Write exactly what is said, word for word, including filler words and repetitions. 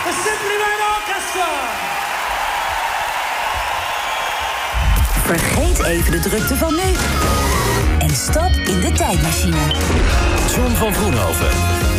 the Simply Red Orchestra. Vergeet even de drukte van nu. En stap in de tijdmachine. John van Groenhoven.